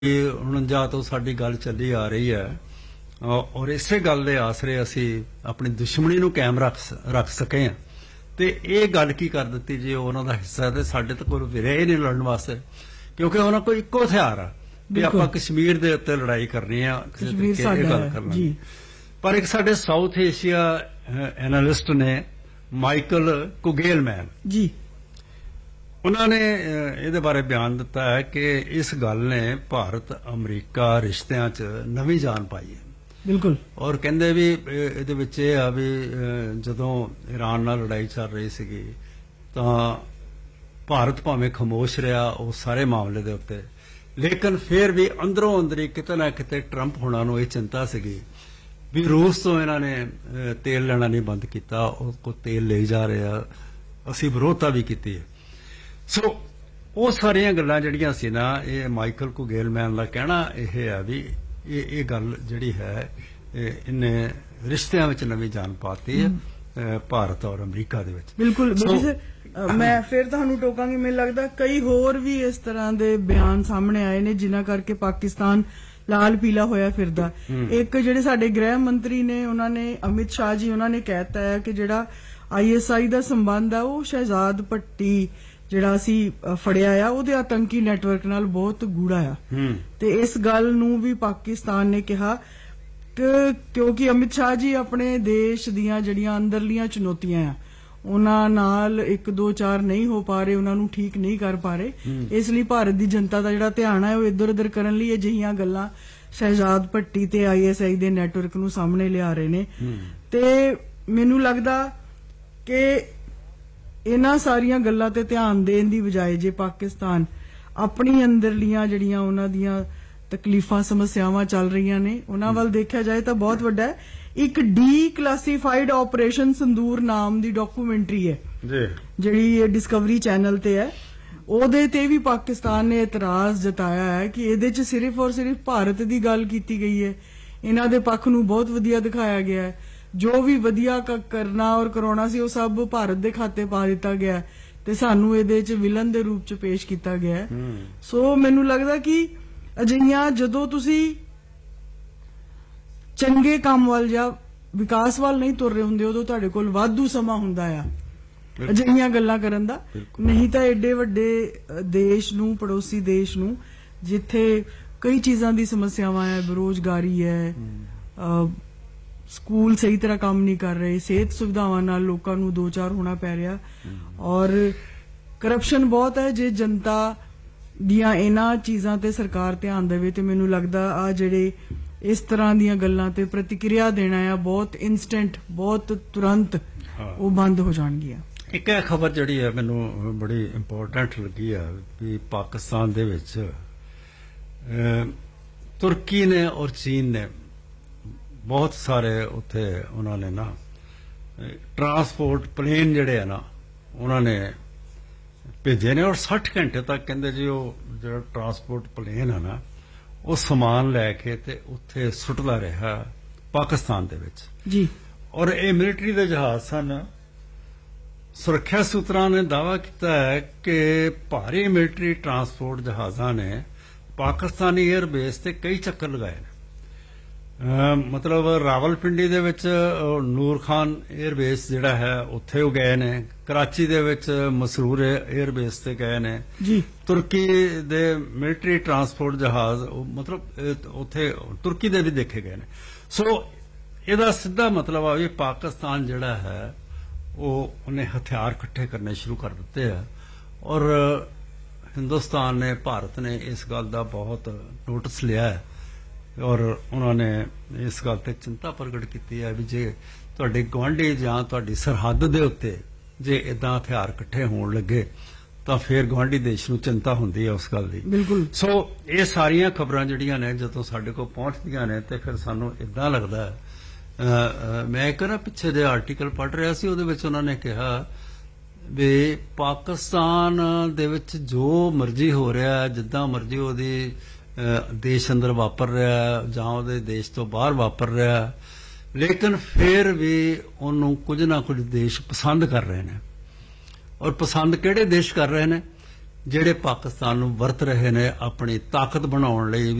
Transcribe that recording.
49 ਤੋਂ ਸਾਡੀ ਗੱਲ ਚੱਲੀ ਆ ਰਹੀ ਹੈ ਔਰ ਇਸੇ ਗੱਲ ਦੇ ਆਸਰੇ ਅਸੀਂ ਆਪਣੀ ਦੁਸ਼ਮਣੀ ਨੂੰ ਕਾਇਮ ਰੱਖ ਸਕੇ ਹਾਂ ਤੇ ਇਹ ਗੱਲ ਕੀ ਕਰ ਦਿੱਤੀ ਜੀ ਉਹਨਾਂ ਦਾ ਹਿੱਸਾ ਤੇ ਸਾਡੇ ਤਾਂ ਕੋਈ ਵਿਰਿਆ ਹੀ ਨਹੀਂ ਲੜਨ ਵਾਸਤੇ ਕਿਉਂਕਿ ਉਹਨਾਂ ਕੋਲ ਇੱਕੋ ਹਥਿਆਰ ਆ ਵੀ ਆਪਾਂ ਕਸ਼ਮੀਰ ਦੇ ਉੱਤੇ ਲੜਾਈ ਕਰਨੀ ਆ ਕਿਸੇ ਤਰੀਕੇ ਇਹ ਗੱਲ ਕਰਨਾ ਪਰ ਇੱਕ ਸਾਡੇ ਸਾਊਥ ਏਸ਼ੀਆ ਐਨਾਲਿਸਟ ਨੇ ਮਾਈਕਲ ਕੁਗੇਲਮੈਨ ਜੀ ਉਹਨਾਂ ਨੇ ਇਹਦੇ ਬਾਰੇ ਬਿਆਨ ਦਿੱਤਾ ਹੈ ਕਿ ਇਸ ਗੱਲ ਨੇ ਭਾਰਤ ਅਮਰੀਕਾ ਰਿਸ਼ਤਿਆਂ 'ਚ ਨਵੀਂ ਜਾਨ ਪਾਈ ਹੈ ਬਿਲਕੁਲ ਔਰ ਕਹਿੰਦੇ ਵੀ ਇਹਦੇ ਵਿੱਚ ਇਹ ਆ ਵੀ ਜਦੋਂ ਈਰਾਨ ਨਾਲ ਲੜਾਈ ਚੱਲ ਰਹੀ ਸੀਗੀ ਤਾਂ ਭਾਰਤ ਭਾਵੇਂ ਖਾਮੋਸ਼ ਰਿਹਾ ਉਸ ਸਾਰੇ ਮਾਮਲੇ ਦੇ ਉੱਤੇ ਲੇਕਿਨ ਫਿਰ ਵੀ ਅੰਦਰੋਂ ਅੰਦਰੀ ਕਿਤੇ ਨਾ ਕਿਤੇ ਟਰੰਪ ਹੋਣਾ ਨੂੰ ਇਹ ਚਿੰਤਾ ਸੀਗੀ ਵੀ ਰੂਸ ਤੋਂ ਇਹਨਾਂ ਨੇ ਤੇਲ ਲੈਣਾ ਨਹੀਂ ਬੰਦ ਕੀਤਾ ਉਹ ਕੋ ਤੇਲ ਲਈ ਜਾ ਰਿਹਾ ਅਸੀਂ ਵਿਰੋਧਤਾ ਵੀ ਕੀਤੀ ਹੈ ਸੋ ਉਹ ਸਾਰੀਆਂ ਗੱਲਾਂ ਜਿਹੜੀਆਂ ਸੀ ਨਾ ਇਹ ਮਾਈਕਲ ਕੁਗੇਲਮੈਨ ਦਾ ਕਹਿਣਾ ਇਹ ਹੈ ਵੀ ਇਹ ਗੱਲ ਜਿਹੜੀ ਹੈ ਇਹਨੇ ਰਿਸ਼ਤਿਆਂ ਵਿੱਚ ਨਵੀਂ ਜਾਨ ਪਾਤੀ ਹੈ ਭਾਰਤ ਔਰ ਅਮਰੀਕਾ ਦੇ ਵਿੱਚ ਬਿਲਕੁਲ ਮੈਂ ਫਿਰ ਤੁਹਾਨੂੰ ਟੋਕਾਂਗੀ ਮੈਨੂੰ ਲੱਗਦਾ ਕਈ ਹੋਰ ਵੀ ਇਸ ਤਰ੍ਹਾਂ ਦੇ ਬਿਆਨ ਸਾਹਮਣੇ ਆਏ ਨੇ ਜਿਨ੍ਹਾਂ ਕਰਕੇ ਪਾਕਿਸਤਾਨ ਲਾਲ ਪੀਲਾ ਹੋਇਆ ਫਿਰਦਾ ਇੱਕ ਜਿਹੜੇ ਸਾਡੇ ਗ੍ਰਹਿ ਮੰਤਰੀ ਨੇ ਉਹਨਾਂ ਨੇ ਅਮਿਤ ਸ਼ਾਹ ਜੀ ਉਹਨਾਂ ਨੇ ਕਹਿਤਾ ਹੈ ਕਿ ਜਿਹੜਾ ISI ਦਾ ਸੰਬੰਧ ਹੈ ਉਹ ਸ਼ਹਿਜ਼ਾਦ ਭੱਟੀ ਜਿਹੜਾ ਅਸੀਂ ਫੜਿਆ ਆ ਉਹਦੇ ਆਤੰਕੀ ਨੈਟਵਰਕ ਨਾਲ ਬਹੁਤ ਗੂੜਾ ਆ ਤੇ ਇਸ ਗੱਲ ਨੂੰ ਵੀ ਪਾਕਿਸਤਾਨ ਨੇ ਕਿਹਾ ਕਿਉਂਕਿ ਅਮਿਤ ਸ਼ਾਹ ਜੀ ਆਪਣੇ ਦੇਸ਼ ਦੀਆਂ ਜਿਹੜੀਆਂ ਅੰਦਰਲੀਆਂ ਚੁਣੌਤੀਆਂ ਆ ਉਹਨਾਂ ਨਾਲ 1 2 4 ਨਹੀਂ ਹੋ ਪਾ ਰਹੇ ਉਹਨਾਂ ਨੂੰ ਠੀਕ ਨਹੀਂ ਕਰ ਪਾ ਰਹੇ ਇਸ ਲਈ ਭਾਰਤ ਦੀ ਜਨਤਾ ਦਾ ਜਿਹੜਾ ਧਿਆਨ ਹੈ ਉਹ ਇੱਧਰ ਉੱਧਰ ਕਰਨ ਲਈ ਅਜਿਹੀਆਂ ਗੱਲਾਂ ਸ਼ਹਿਜ਼ਾਦ ਭੱਟੀ ਤੇ ISI ਦੇ ਨੈਟਵਰਕ ਨੂੰ ਸਾਹਮਣੇ ਲਿਆ ਰਹੇ ਨੇ ਤੇ ਮੈਨੂੰ ਲੱਗਦਾ ਕਿ ਇਹਨਾਂ ਸਾਰੀਆਂ ਗੱਲਾਂ ਤੇ ਧਿਆਨ ਦੇਣ ਦੀ ਬਜਾਏ ਜੇ ਪਾਕਿਸਤਾਨ ਆਪਣੀ ਅੰਦਰਲੀਆਂ ਜਿਹੜੀਆਂ ਉਹਨਾਂ ਦੀਆਂ ਤਕਲੀਫਾਂ ਸਮੱਸਿਆਵਾਂ ਚੱਲ ਰਹੀਆਂ ਨੇ ਉਹਨਾਂ ਵੱਲ ਦੇਖਿਆ ਜਾਏ ਤਾਂ ਬਹੁਤ ਵੱਡਾ ਹੈ ਇੱਕ ਡੀਕਲਾਸੀਫਾਈਡ ਆਪਰੇਸ਼ਨ ਸੰਦੂਰ ਨਾਮ ਦੀ ਡਾਕੂਮੈਂਟਰੀ ਹੈ ਜਿਹੜੀ ਡਿਸਕਵਰੀ ਚੈਨਲ ਤੇ ਹੈ ਉਹਦੇ ਤੇ ਵੀ ਪਾਕਿਸਤਾਨ ਨੇ ਇਤਰਾਜ਼ ਜਤਾਇਆ ਹੈ ਕਿ ਇਹਦੇ 'ਚ ਸਿਰਫ ਔਰ ਸਿਰਫ ਭਾਰਤ ਦੀ ਗੱਲ ਕੀਤੀ ਗਈ ਹੈ ਇਹਨਾਂ ਦੇ ਪੱਖ ਨੂੰ ਬਹੁਤ ਵਧੀਆ ਦਿਖਾਇਆ ਗਿਆ ਹੈ ਜੋ ਵੀ ਵਧੀਆ ਕਰਨਾ ਔਰ ਕਰਾਉਣਾ ਸੀ ਉਹ ਸਭ ਭਾਰਤ ਦੇ ਖਾਤੇ ਪਾ ਦਿੱਤਾ ਗਿਆ ਤੇ ਸਾਨੂੰ ਇਹਦੇ 'ਚ ਵਿਲਨ ਦੇ ਰੂਪ 'ਚ ਪੇਸ਼ ਕੀਤਾ ਗਿਆ ਸੋ ਮੈਨੂੰ ਲੱਗਦਾ ਕਿ ਅਜਿਹੀਆਂ ਜਦੋਂ ਤੁਸੀਂ ਚੰਗੇ ਕੰਮ ਵੱਲ ਜਾਂ ਵਿਕਾਸ ਵੱਲ ਨਹੀਂ ਤੁਰ ਰਹੇ ਹੁੰਦੇ ਉਦੋਂ ਤੁਹਾਡੇ ਕੋਲ ਵਾਧੂ ਸਮਾਂ ਹੁੰਦਾ ਆ ਅਜਿਹੀਆਂ ਗੱਲਾਂ ਕਰਨ ਦਾ ਨਹੀਂ ਤਾਂ ਏਡੇ ਵੱਡੇ ਦੇਸ਼ ਨੂੰ ਪੜੋਸੀ ਦੇਸ਼ ਨੂੰ ਜਿੱਥੇ ਕਈ ਚੀਜ਼ਾਂ ਦੀ ਸਮੱਸਿਆਵਾਂ ਹੈ ਬੇਰੁਜ਼ਗਾਰੀ ਹੈ ਸਕੂਲ ਸਹੀ ਤਰ੍ਹਾਂ ਕੰਮ ਨਹੀਂ ਕਰ ਰਹੇ ਸਿਹਤ ਸੁਵਿਧਾਵਾਂ ਨਾਲ ਲੋਕਾਂ ਨੂੰ 2-4 ਹੋਣਾ ਪੈ ਰਿਹਾ ਔਰ ਕਰਪਸ਼ਨ ਬਹੁਤ ਹੈ ਜੇ ਜਨਤਾ ਦੀਆਂ ਇਹਨਾਂ ਚੀਜ਼ਾਂ ਤੇ ਸਰਕਾਰ ਧਿਆਨ ਦੇਵੇ ਤੇ ਮੈਨੂੰ ਲੱਗਦਾ ਆ ਜਿਹੜੇ ਇਸ ਤਰ੍ਹਾਂ ਦੀਆਂ ਗੱਲਾਂ ਤੇ ਪ੍ਰਤੀਕਿਰਿਆ ਦੇਣਾ ਆ ਬਹੁਤ ਇਨਸਟੈਂਟ ਬਹੁਤ ਤੁਰੰਤ ਉਹ ਬੰਦ ਹੋ ਜਾਣਗੀਆਂ ਇੱਕ ਇਹ ਖਬਰ ਜਿਹੜੀ ਹੈ ਮੈਨੂੰ ਬੜੀ ਇੰਪੋਰਟੈਂਟ ਲੱਗੀ ਹੈ ਵੀ ਪਾਕਿਸਤਾਨ ਦੇ ਵਿੱਚ ਤੁਰਕੀ ਨੇ ਔਰ ਚੀਨ ਨੇ ਬਹੁਤ ਸਾਰੇ ਉੱਥੇ ਉਹਨਾਂ ਨੇ ਨਾ ਟਰਾਂਸਪੋਰਟ ਪਲੇਨ ਜਿਹੜੇ ਆ ਨਾ ਉਹਨਾਂ ਨੇ ਭੇਜੇ ਨੇ ਔਰ 60 ਘੰਟੇ ਤੱਕ ਕਹਿੰਦੇ ਜੀ ਉਹ ਜਿਹੜਾ ਟਰਾਂਸਪੋਰਟ ਪਲੇਨ ਹੈ ਨਾ ਉਹ ਸਮਾਨ ਲੈ ਕੇ ਤੇ ਉੱਥੇ ਸੁੱਟਦਾ ਰਿਹਾ ਪਾਕਿਸਤਾਨ ਦੇ ਵਿੱਚ ਜੀ ਔਰ ਇਹ ਮਿਲਟਰੀ ਦੇ ਜਹਾਜ਼ ਸਨ ਸੁਰੱਖਿਆ ਸੂਤਰਾਂ ਨੇ ਦਾਅਵਾ ਕੀਤਾ ਹੈ ਕਿ ਭਾਰੀ ਮਿਲਟਰੀ ਟਰਾਂਸਪੋਰਟ ਜਹਾਜ਼ਾਂ ਨੇ ਪਾਕਿਸਤਾਨੀ 에ਅਰਬੇਸ ਤੇ ਕਈ ਚੱਕਰ ਲਗਾਏ ਨੇ ਮਤਲਬ ਰਾਵਲਪਿੰਡੀ ਦੇ ਵਿੱਚ ਨੂਰ ਖਾਨ 에ਅਰਬੇਸ ਜਿਹੜਾ ਹੈ ਉੱਥੇ ਉਹ ਗਏ ਨੇ ਕਰਾਚੀ ਦੇ ਵਿੱਚ ਮਸਰੂਰ 에ਅਰਬੇਸ ਤੇ ਗਏ ਨੇ ਜੀ ਤੁਰਕੀ ਦੇ ਮਿਲਟਰੀ ਟਰਾਂਸਪੋਰਟ ਜਹਾਜ਼ ਮਤਲਬ ਉੱਥੇ ਤੁਰਕੀ ਦੇ ਵੀ ਦੇਖੇ ਗਏ ਨੇ ਸੋ ਇਹਦਾ ਸਿੱਧਾ ਮਤਲਬ ਆ ਵੀ ਪਾਕਿਸਤਾਨ ਜਿਹੜਾ ਹੈ ਉਹਨੇ ਹਥਿਆਰ ਇਕੱਠੇ ਕਰਨੇ ਸ਼ੁਰੂ ਕਰ ਦਿੱਤੇ ਆ ਔਰ ਹਿੰਦੁਸਤਾਨ ਨੇ ਭਾਰਤ ਨੇ ਇਸ ਗੱਲ ਦਾ ਬਹੁਤ ਨੋਟਿਸ ਲਿਆ ਹੈ ਔਰ ਉਹਨਾਂ ਨੇ ਇਸ ਗੱਲ ਤੇ ਚਿੰਤਾ ਪ੍ਰਗਟ ਕੀਤੀ ਹੈ ਵੀ ਜੇ ਤੁਹਾਡੇ ਗੁਆਂਢੀ ਜਾਂ ਤੁਹਾਡੀ ਸਰਹੱਦ ਦੇ ਉੱਤੇ ਜੇ ਇਦਾਂ ਹਥਿਆਰ ਇਕੱਠੇ ਹੋਣ ਲੱਗੇ ਤਾਂ ਫਿਰ ਗੁਆਂਢੀ ਦੇਸ਼ ਨੂੰ ਚਿੰਤਾ ਹੁੰਦੀ ਹੈ ਉਸ ਗੱਲ ਦੀ ਬਿਲਕੁਲ ਸੋ ਇਹ ਸਾਰੀਆਂ ਖਬਰਾਂ ਜਿਹੜੀਆਂ ਨੇ ਜਦੋਂ ਸਾਡੇ ਕੋਲ ਪਹੁੰਚਦੀਆਂ ਨੇ ਤੇ ਫਿਰ ਸਾਨੂੰ ਇਦਾਂ ਲੱਗਦਾ ਹੈ ਮੈਂ ਇੱਕ ਨਾ ਪਿੱਛੇ ਦੇ ਆਰਟੀਕਲ ਪੜ੍ਹ ਰਿਹਾ ਸੀ ਉਹਦੇ ਵਿੱਚ ਉਹਨਾਂ ਨੇ ਕਿਹਾ ਵੀ ਪਾਕਿਸਤਾਨ ਦੇ ਵਿੱਚ ਜੋ ਮਰਜ਼ੀ ਹੋ ਰਿਹਾ ਜਿੱਦਾਂ ਮਰਜ਼ੀ ਉਹਦੀ ਦੇਸ਼ ਅੰਦਰ ਵਾਪਰ ਰਿਹਾ ਜਾਂ ਉਹਦੇ ਦੇਸ਼ ਤੋਂ ਬਾਹਰ ਵਾਪਰ ਰਿਹਾ ਲੇਕਿਨ ਫਿਰ ਵੀ ਉਹਨੂੰ ਕੁਝ ਨਾ ਕੁਝ ਦੇਸ਼ ਪਸੰਦ ਕਰ ਰਹੇ ਨੇ ਔਰ ਪਸੰਦ ਕਿਹੜੇ ਦੇਸ਼ ਕਰ ਰਹੇ ਨੇ ਜਿਹੜੇ ਪਾਕਿਸਤਾਨ ਨੂੰ ਵਰਤ ਰਹੇ ਨੇ ਆਪਣੀ ਤਾਕਤ ਬਣਾਉਣ ਲਈ